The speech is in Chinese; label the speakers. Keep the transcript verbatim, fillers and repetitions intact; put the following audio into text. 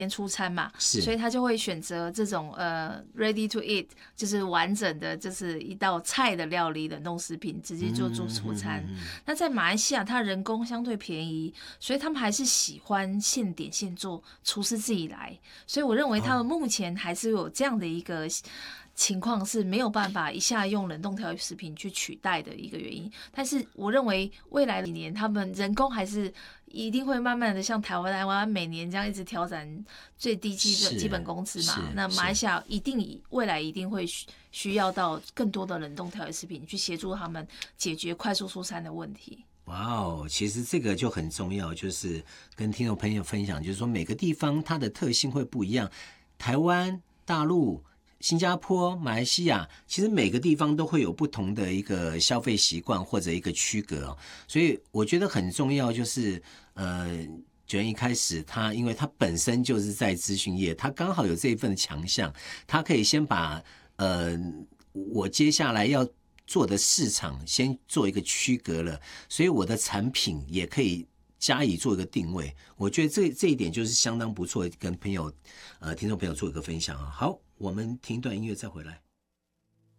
Speaker 1: 边出餐嘛，
Speaker 2: 是，
Speaker 1: 所以他就会选择这种呃 ready to eat， 就是完整的，就是一道菜的料理冷冻食品，直接就做出餐。
Speaker 2: 嗯嗯嗯嗯、
Speaker 1: 那在马来西亚，它人工相对便宜，所以他们还是喜欢现点现做，厨师自己来。所以我认为他们目前还是有这样的一个情况，是没有办法一下用冷冻调理食品去取代的一个原因。但是我认为未来几年，他们人工还是一定会慢慢的像台湾台湾每年这样一直调整最低基本基本工资嘛。那马来西亚一定未来一定会需要到更多的冷冻调理食品去协助他们解决快速出餐的问题。
Speaker 2: 哇哦，其实这个就很重要，就是跟听众朋友分享，就是说每个地方它的特性会不一样。台湾、大陆、新加坡、马来西亚，其实每个地方都会有不同的一个消费习惯或者一个区隔、哦，所以我觉得很重要，就是呃，九元一开始他，因为他本身就是在资讯业，他刚好有这一份强项，他可以先把呃我接下来要做的市场先做一个区隔了，所以我的产品也可以加以做一个定位。我觉得这这一点就是相当不错，跟朋友呃听众朋友做一个分享啊。好，我们听一段音乐再回来。